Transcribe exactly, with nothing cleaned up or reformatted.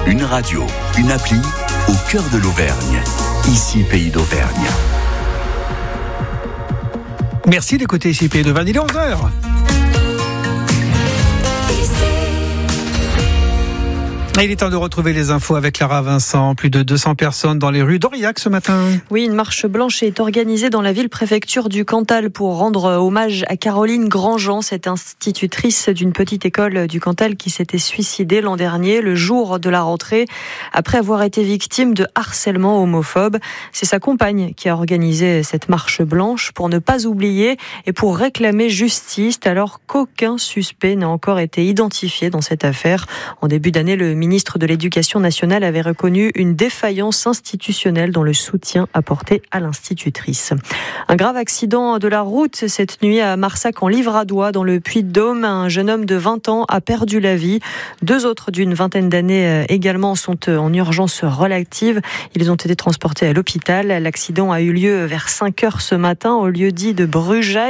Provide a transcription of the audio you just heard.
Une radio, une appli, au cœur de l'Auvergne. Ici, Pays d'Auvergne. Merci d'écouter ici Pays d'Auvergne. Il est onze heures. Il est temps de retrouver les infos avec Lara Vincent. Plus de deux cents personnes dans les rues d'Aurillac ce matin. Oui, une marche blanche est organisée dans la ville-préfecture du Cantal pour rendre hommage à Caroline Grandjean, cette institutrice d'une petite école du Cantal qui s'était suicidée l'an dernier, le jour de la rentrée, après avoir été victime de harcèlement homophobe. C'est sa compagne qui a organisé cette marche blanche pour ne pas oublier et pour réclamer justice, alors qu'aucun suspect n'a encore été identifié dans cette affaire. En début d'année, le ministre de l'Éducation nationale avait reconnu une défaillance institutionnelle dans le soutien apporté à l'institutrice. Un grave accident de la route cette nuit à Marsac en Livradois dans le Puy-de-Dôme. Un jeune homme de vingt ans a perdu la vie. Deux autres d'une vingtaine d'années également sont en urgence relative. Ils ont été transportés à l'hôpital. L'accident a eu lieu vers cinq heures ce matin au lieu dit de Brugeaille.